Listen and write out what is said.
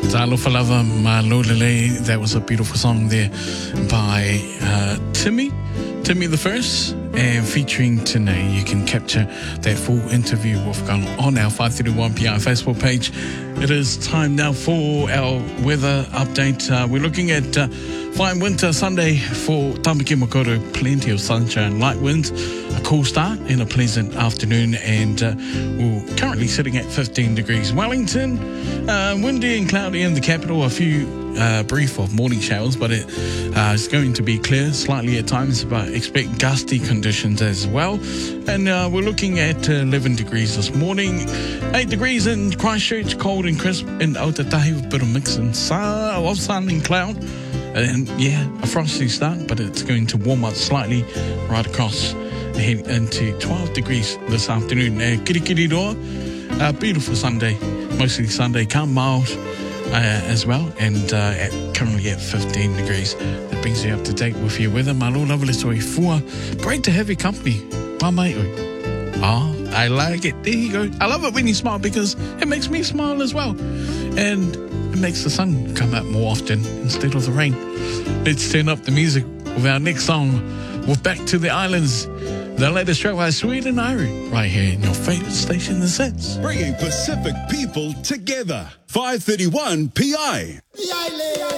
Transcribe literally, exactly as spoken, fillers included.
Talofa Lava Malolele. That was a beautiful song there by uh, Timmy, Timmy the First, and featuring Tanae. You can capture that full interview with Gunn on our five thirty-one P I Facebook page. It is time now for our weather update. Uh, we're looking at uh, fine winter Sunday for Tamaki Makaurau. Plenty of sunshine, light winds, a cool start and a pleasant afternoon, and uh, we're currently sitting at fifteen degrees. Wellington, uh, windy and cloudy in the capital. A few uh, brief of morning showers, but it uh, is going to be clear slightly at times, but expect gusty conditions as well. And uh, we're looking at uh, eleven degrees this morning, eight degrees in Christchurch, cold and crisp in Aotearoa with a bit of mix and sun, of sun and cloud. And yeah, a frosty start, but it's going to warm up slightly right across heading into twelve degrees this afternoon. Uh, Kirikiriroa, a beautiful Sunday, mostly Sunday, calm, mild uh, as well, and uh, at, currently at fifteen degrees. That brings you up to date with your weather. Malo lovely story fua. Great to have your company. Mama, oh, I like it. There you go. I love it when you smile because it makes me smile as well. And it makes the sun come out more often instead of the rain. Let's turn up the music with our next song. We're back to the islands. The latest track by Sweden Irie, right here in your favourite station, The Sets. Bringing Pacific people together. five thirty-one P I.